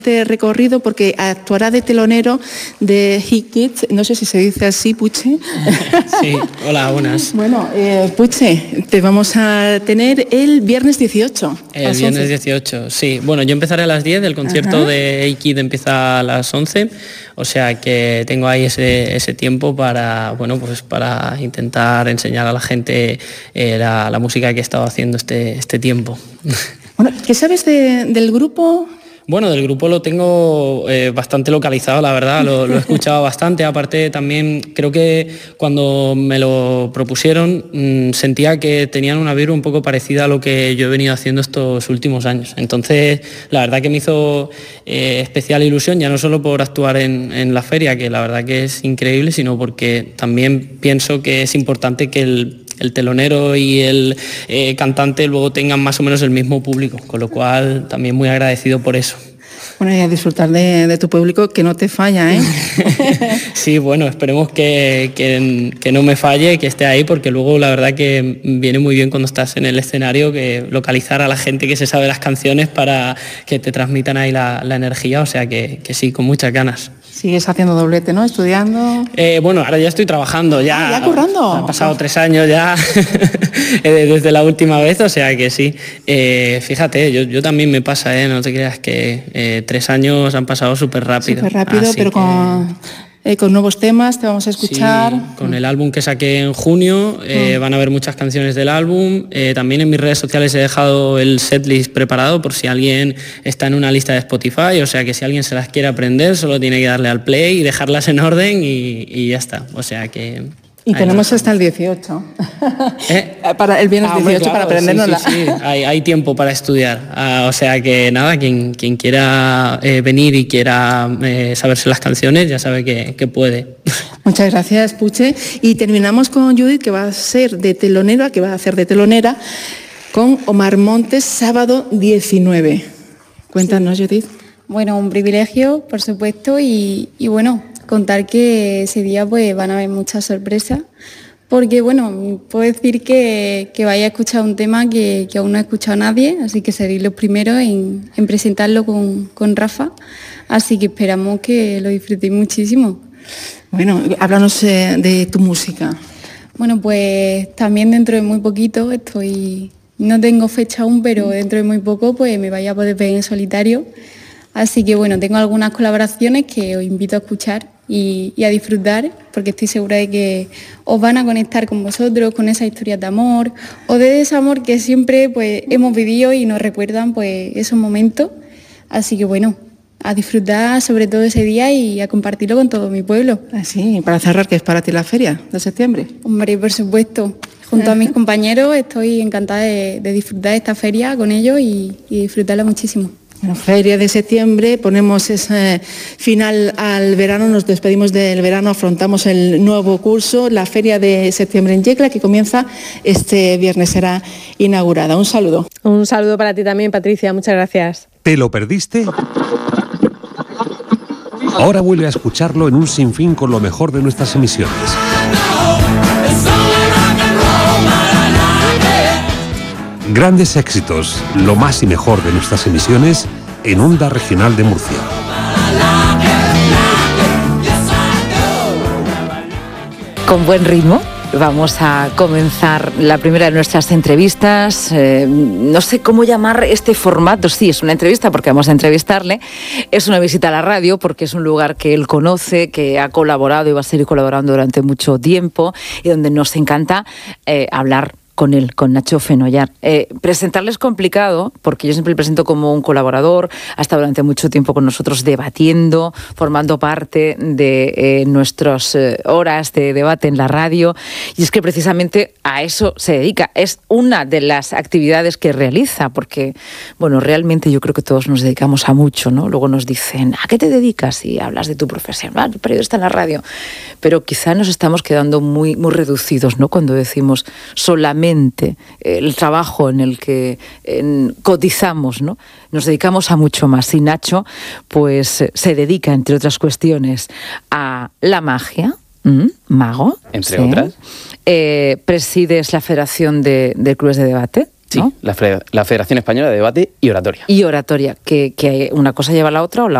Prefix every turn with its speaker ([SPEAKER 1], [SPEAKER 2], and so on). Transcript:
[SPEAKER 1] este recorrido porque actuará de telonero de Hit Kids, no sé si se dice así, Puche.
[SPEAKER 2] Sí, hola, buenas.
[SPEAKER 1] Bueno, Puche, te vamos a tener el viernes 18.
[SPEAKER 2] El viernes 18, sí. Bueno, yo empezaré a las 10, el concierto de Hit Kids empieza a las 11, o sea que tengo ahí ese tiempo para, bueno, pues para intentar enseñar a la gente la música que he estado haciendo este tiempo.
[SPEAKER 1] Bueno, ¿qué sabes del grupo?
[SPEAKER 2] Bueno, del grupo lo tengo bastante localizado, la verdad, lo he escuchado bastante. Aparte también creo que cuando me lo propusieron sentía que tenían una vibra un poco parecida a lo que yo he venido haciendo estos últimos años. Entonces, la verdad que me hizo especial ilusión, ya no solo por actuar en la feria, que la verdad que es increíble, sino porque también pienso que es importante que el telonero y el cantante luego tengan más o menos el mismo público, con lo cual también muy agradecido por eso.
[SPEAKER 1] Bueno, y a disfrutar de tu público, que no te falla, ¿eh?
[SPEAKER 2] Sí, bueno, esperemos que no me falle, que esté ahí, porque luego la verdad que viene muy bien cuando estás en el escenario, que localizar a la gente que se sabe las canciones para que te transmitan ahí la energía, o sea que sí, con muchas ganas.
[SPEAKER 1] Sigues haciendo doblete, ¿no? Estudiando.
[SPEAKER 2] Bueno, ahora ya estoy trabajando. ¿Ya
[SPEAKER 1] currando?
[SPEAKER 2] Han pasado 3 años ya desde la última vez, o sea que sí. Fíjate, yo también me pasa, no te creas que 3 años han pasado súper rápido.
[SPEAKER 1] Súper rápido, pero con nuevos temas te vamos a escuchar.
[SPEAKER 2] Sí, con el álbum que saqué en junio, van a haber muchas canciones del álbum. También en mis redes sociales he dejado el setlist preparado por si alguien está en una lista de Spotify, o sea que si alguien se las quiere aprender solo tiene que darle al play y dejarlas en orden y ya está. O sea que...
[SPEAKER 1] Y tenemos hasta el 18. Para el viernes 18 claro, para aprendérnosla.
[SPEAKER 2] Sí. Hay tiempo para estudiar. O sea que nada, quien quiera venir y quiera saberse las canciones ya sabe que puede.
[SPEAKER 1] Muchas gracias, Puche. Y terminamos con Judith, que va a ser de telonera, con Omar Montes, sábado 19. Cuéntanos, sí. Judith.
[SPEAKER 3] Bueno, un privilegio, por supuesto, y bueno, contar que ese día pues van a haber muchas sorpresas, porque bueno, puedo decir que vaya a escuchar un tema que aún no ha escuchado nadie, así que seréis los primeros en presentarlo con Rafa, así que esperamos que lo disfrutéis muchísimo.
[SPEAKER 1] Bueno, háblanos de tu música.
[SPEAKER 3] Bueno, pues también dentro de muy poquito no tengo fecha aún, pero dentro de muy poco pues me vaya a poder ver en solitario. Así que bueno, tengo algunas colaboraciones que os invito a escuchar y a disfrutar, porque estoy segura de que os van a conectar con vosotros, con esas historias de amor o de desamor que siempre pues hemos vivido y nos recuerdan pues esos momentos. Así que bueno, a disfrutar sobre todo ese día y a compartirlo con todo mi pueblo.
[SPEAKER 1] Sí, para cerrar, ¿qué es para ti la feria de septiembre?
[SPEAKER 3] Hombre, por supuesto. Junto a mis compañeros estoy encantada de disfrutar de esta feria con ellos y disfrutarla muchísimo.
[SPEAKER 1] Bueno, feria de septiembre, ponemos ese final al verano, nos despedimos del verano, afrontamos el nuevo curso, la feria de septiembre en Yecla, que comienza este viernes, será inaugurada. Un saludo.
[SPEAKER 4] Un saludo para ti también, Patricia, muchas gracias.
[SPEAKER 5] ¿Te lo perdiste? Ahora vuelve a escucharlo en un sinfín con lo mejor de nuestras emisiones. Grandes éxitos, lo más y mejor de nuestras emisiones en Onda Regional de Murcia.
[SPEAKER 6] Con buen ritmo vamos a comenzar la primera de nuestras entrevistas. No sé cómo llamar este formato. Sí, es una entrevista porque vamos a entrevistarle. Es una visita a la radio porque es un lugar que él conoce, que ha colaborado y va a seguir colaborando durante mucho tiempo y donde nos encanta hablar con él, con Nacho Fenollar. Presentarle es complicado, porque yo siempre le presento como un colaborador, ha estado durante mucho tiempo con nosotros debatiendo, formando parte de nuestras horas de debate en la radio, y es que precisamente a eso se dedica. Es una de las actividades que realiza, porque, bueno, realmente yo creo que todos nos dedicamos a mucho, ¿no? Luego nos dicen, ¿a qué te dedicas? Y hablas de tu profesión, el periodista en la radio. Pero quizá nos estamos quedando muy, muy reducidos, ¿no? Cuando decimos solamente el trabajo en el que cotizamos, ¿no? Nos dedicamos a mucho más. Y Nacho, pues, se dedica, entre otras cuestiones, a la magia, mago.
[SPEAKER 7] Entre otras.
[SPEAKER 6] Presides la Federación de Clubes de Debate. ¿no?
[SPEAKER 7] Sí, la Federación Española de Debate y Oratoria.
[SPEAKER 6] Y oratoria, que una cosa lleva a la otra o la